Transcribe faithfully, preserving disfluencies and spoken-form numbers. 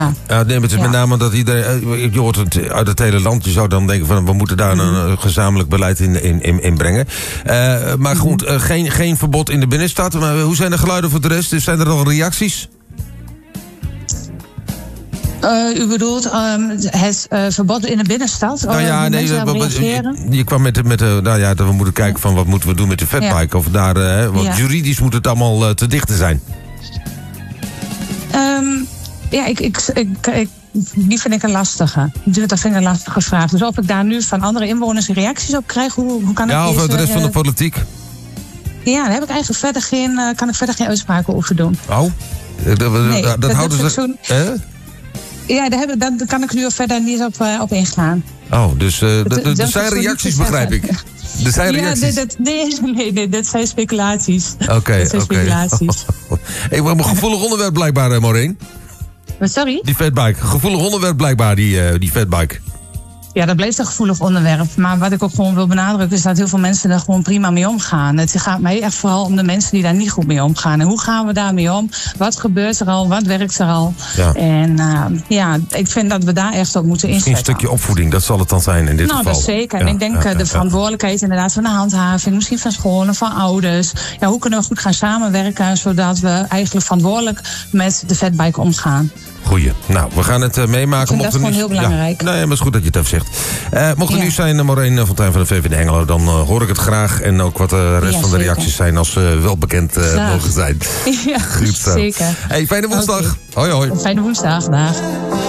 Ja, nee, het is Ja. met name dat iedereen... Je hoort het uit het hele land. Je zou dan denken van we moeten daar een uh, gezamenlijk beleid in, in, in, in brengen. Uh, maar goed, uh, geen, geen verbod in de binnenstad. Maar hoe zijn de geluiden voor de rest? Dus zijn er al reacties? Uh, u bedoelt um, het uh, verbod in de binnenstad? Nou ja, nee, je, je kwam met, met de, nou ja, dat we moeten kijken van wat moeten we doen met de fatbike. Ja. Of daar, uh, want ja. juridisch moet het allemaal uh, te dicht zijn. Um, ja, ik, ik, ik, ik, die vind ik een lastige. Dat vind ik een lastige vraag. Dus of ik daar nu van andere inwoners reacties op krijg, hoe, hoe kan ik... Ja, of de rest uh, van de politiek. Ja, daar heb ik eigenlijk verder geen, uh, kan ik verder geen uitspraken over doen. Oh, dat, nee, dat, dat houden ze... Eh? Ja, daar, heb, daar kan ik nu verder niet op, uh, op ingaan. Oh, dus uh, er zijn reacties, begrijp ik. Er zijn ja, reacties. Dat, nee, nee, nee, dat zijn speculaties. Oké, okay, oké. Okay. Speculaties. Hey, maar een gevoelig onderwerp blijkbaar, Maureen. Sorry? Die fatbike. Gevoelig onderwerp blijkbaar, die, uh, die fatbike. Ja, dat blijft een gevoelig onderwerp. Maar wat ik ook gewoon wil benadrukken is dat heel veel mensen daar gewoon prima mee omgaan. Het gaat mij echt vooral om de mensen die daar niet goed mee omgaan. En hoe gaan we daarmee om? Wat gebeurt er al? Wat werkt er al? Ja. En uh, ja, ik vind dat we daar echt op moeten inzetten. Misschien een stukje opvoeding, dat zal het dan zijn in dit nou, geval. Nou, dat zeker. Ja, en ik denk ja, ja, de verantwoordelijkheid ja. inderdaad van de handhaving. Misschien van scholen, van ouders. Ja, hoe kunnen we goed gaan samenwerken zodat we eigenlijk verantwoordelijk met de fatbike omgaan? Goeie. Nou, we gaan het uh, meemaken. Ik vind mocht dat gewoon nu... heel belangrijk. Ja. Nee, maar het is goed dat je het even zegt. Uh, mocht er ja. nu zijn, uh, Maureen Fontijn van de V V D Hengelo, dan uh, hoor ik het graag. En ook wat de rest ja, van de zeker. reacties zijn als ze uh, wel bekend uh, mogen zijn. Ja, goed zo. Zeker. Hey, fijne woensdag. Okay. Hoi, hoi. Fijne woensdag. Dag.